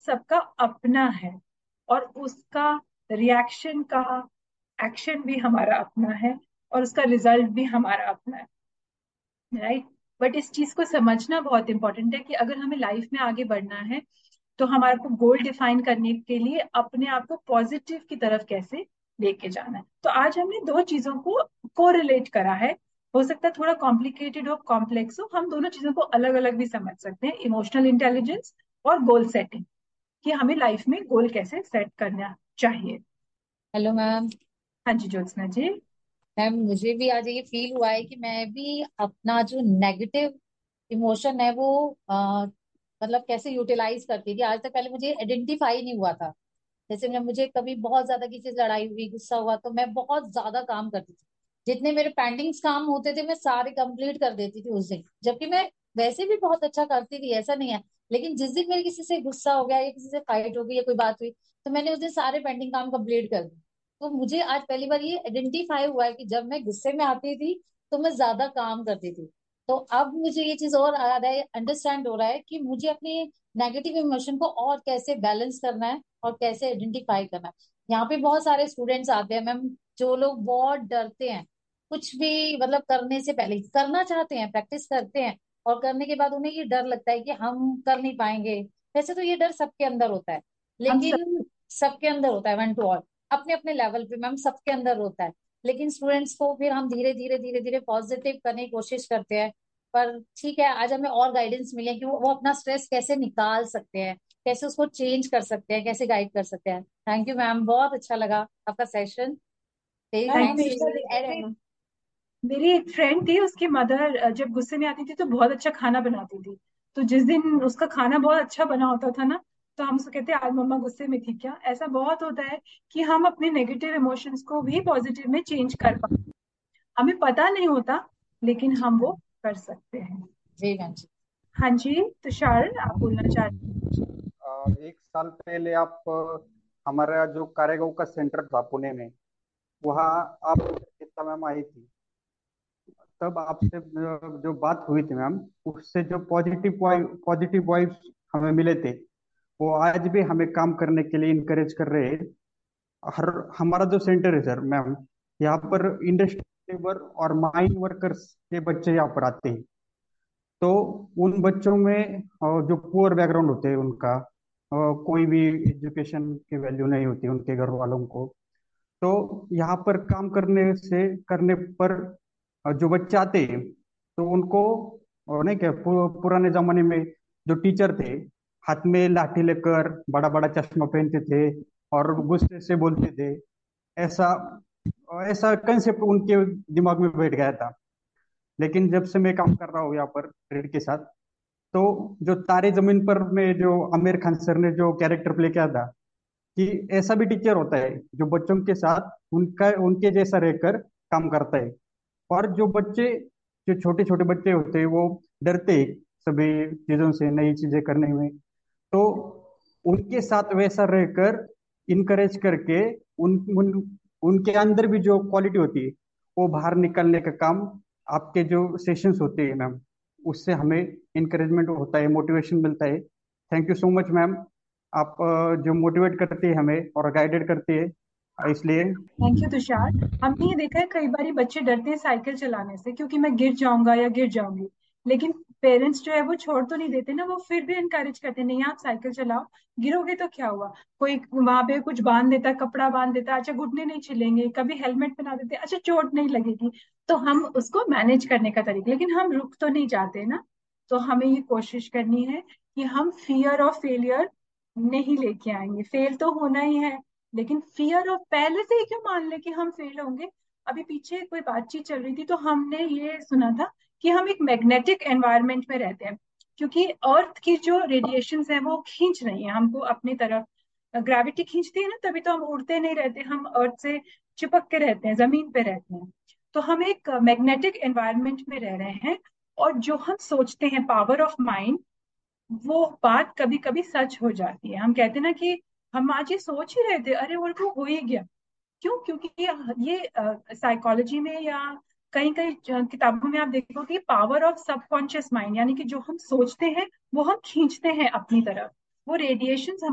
सबका अपना है, और उसका रिएक्शन का एक्शन भी हमारा अपना है, और उसका रिजल्ट भी हमारा अपना है। राइट। बट इस चीज को समझना बहुत इंपॉर्टेंट है कि अगर हमें लाइफ में आगे बढ़ना है, तो हमारे को गोल डिफाइन करने के लिए अपने आप को पॉजिटिव की तरफ कैसे लेके जाना है। तो आज हमने दो चीजों को कोरिलेट करा है। हो सकता है थोड़ा कॉम्प्लिकेटेड हो, कॉम्प्लेक्स हो, हम दोनों चीजों को अलग अलग भी समझ सकते हैं, इमोशनल इंटेलिजेंस और गोल सेटिंग, कि हमें लाइफ में गोल कैसे सेट करना चाहिए। Hello ma'am. हाँ जी ज्योत्सना जी। मैम मुझे भी आज ये फील हुआ है कि मैं भी अपना जो नेगेटिव इमोशन है वो मतलब कैसे यूटिलाइज करती थी आज तक। पहले मुझे आइडेंटिफाई नहीं हुआ था। जैसे मैं मुझे कभी बहुत ज्यादा किसी से लड़ाई हुई, गुस्सा हुआ, तो मैं बहुत ज्यादा काम करती थी। जितने मेरे पेंडिंग्स काम होते थे मैं सारे कंप्लीट कर देती थी उस दिन, जबकि मैं वैसे भी बहुत अच्छा करती थी, ऐसा नहीं है। लेकिन जिस दिन मेरे किसी से गुस्सा हो गया या किसी से फाइट हो गई या कोई बात हुई, तो मैंने उस दिन सारे पेंडिंग काम कंप्लीट कर दिए। तो मुझे आज पहली बार ये आइडेंटिफाई हुआ है कि जब मैं गुस्से में आती थी तो मैं ज्यादा काम करती थी। तो अब मुझे ये चीज और आ रहा है, अंडरस्टैंड हो रहा है कि मुझे अपने नेगेटिव इमोशन को और कैसे बैलेंस करना है और कैसे आइडेंटिफाई करना है। यहाँ पे बहुत सारे स्टूडेंट्स आते हैं मैम, जो लोग बहुत डरते हैं कुछ भी, मतलब करने से पहले करना चाहते हैं, प्रैक्टिस करते हैं, और करने के बाद उन्हें ये डर लगता है कि हम कर नहीं पाएंगे। वैसे तो ये डर सबके अंदर होता है, हम सब। लेकिन सबके अंदर होता है वन टू ऑल, अपने अपने लेवल पे मैम सबके अंदर होता है। लेकिन स्टूडेंट्स को फिर हम धीरे धीरे धीरे धीरे पॉजिटिव करने की कोशिश करते हैं। पर ठीक है, आज हमें और गाइडेंस मिले कि वो अपना स्ट्रेस कैसे निकाल सकते हैं, कैसे उसको चेंज कर सकते हैं, कैसे गाइड कर सकते हैं। थैंक यू मैम, बहुत अच्छा लगा आपका सेशन। Very ma'am thanks. हमेशा देखा जाए, मेरी एक फ्रेंड थी, उसकी मदर जब गुस्से में आती थी तो बहुत अच्छा खाना बनाती थी। तो जिस दिन उसका खाना बहुत अच्छा बना होता था ना, तो हम उसको कहते आज मम्मा गुस्से में थी क्या। ऐसा बहुत होता है कि हम अपने नेगेटिव इमोशंस को भी पॉजिटिव में चेंज कर पाते, हमें पता नहीं होता, लेकिन हम वो कर सकते हैं। जी मैम जी। हाँ जी, तुषार आप बोलना चाह रहे एक साल पहले आप हमारा जो कारेगांव का सेंटर था पुणे में, वहाँ आप गीता मैम आई थी। तब आपसे जो बात हुई थी मैम, उससे जो पॉजिटिव वाइब्स हमें मिले थे, वो आज भी हमें काम करने के लिए इनकरेज कर रहे हैं। हर हमारा जो सेंटर है सर मैम, यहाँ पर इंडस्ट्री लेबर और माइन वर्कर्स के बच्चे यहाँ पर आते हैं। तो उन बच्चों में जो पुअर बैकग्राउंड होते हैं उनका, कोई भी एजुकेशन की वैल्यू नहीं होती उनके घर वालों को। तो यहाँ पर काम करने पर जो बच्चे आते हैं, तो उनको नहीं क्या पुराने जमाने में जो टीचर थे, हाथ में लाठी लेकर बड़ा बड़ा चश्मा पहनते थे और गुस्से से बोलते थे, ऐसा ऐसा कंसेप्ट उनके दिमाग में बैठ गया था। लेकिन जब से मैं काम कर रहा हूँ यहाँ पर ट्रेड के साथ, तो जो तारे जमीन पर में जो आमिर खान सर ने जो कैरेक्टर प्ले किया था, कि ऐसा भी टीचर होता है जो बच्चों के साथ उनका उनके जैसा रहकर काम करता है। और जो बच्चे, जो छोटे छोटे बच्चे होते हैं, वो डरते हैं सभी चीजों से, नई चीजें करने में। तो उनके साथ वैसा रहकर इनकरेज करके उनके अंदर भी जो क्वालिटी होती है, वो बाहर निकालने का काम आपके जो सेशंस होते हैं मैम, उससे हमें इनकरेजमेंट होता है, मोटिवेशन मिलता है। Thank you so much ma'am. आप जो मोटिवेट करती है हमें और गाइडेड करती है, इसलिए। Thank you Tushar. हमने ये देखा है कई बार बच्चे डरते हैं साइकिल चलाने से, क्योंकि मैं गिर जाऊंगा या गिर जाऊंगी। लेकिन पेरेंट्स जो है वो छोड़ तो नहीं देते ना, वो फिर भी इनकरेज करते हैं, नहीं आप साइकिल चलाओ, गिरोगे तो क्या हुआ। कोई वहां पे कुछ बांध देता, कपड़ा बांध देता, अच्छा घुटने नहीं छिलेंगे, कभी हेलमेट पहना देते, अच्छा चोट नहीं लगेगी। तो हम उसको मैनेज करने का तरीका, लेकिन हम रुक तो नहीं जाते ना। तो हमें ये कोशिश करनी है कि हम फियर ऑफ फेलियर नहीं लेके आएंगे। फेल तो होना ही है, लेकिन फियर ऑफ पहले से ही क्यों मान ले कि हम फेल होंगे। अभी पीछे कोई बातचीत चल रही थी तो हमने ये सुना था कि हम एक मैग्नेटिक एनवायरनमेंट में रहते हैं, क्योंकि अर्थ की जो रेडिएशंस हैं वो खींच रही हैं हमको अपनी तरफ। ग्रेविटी खींचती है ना, तभी तो हम उड़ते नहीं रहते, हम अर्थ से चिपक के रहते हैं, जमीन पे रहते हैं। तो हम एक मैग्नेटिक एनवायरनमेंट में रह रहे हैं, और जो हम सोचते हैं, पावर ऑफ माइंड, वो बात कभी कभी सच हो जाती है। हम कहते हैं ना कि हम आज ये सोच ही रहे थे, अरे वो तो हो ही गया। क्यों? क्योंकि ये साइकोलॉजी में या कई कई किताबों में आप देखोगे, पावर ऑफ सबकॉन्शियस माइंड, यानी कि जो हम सोचते हैं वो हम खींचते हैं अपनी तरफ। वो रेडिएशन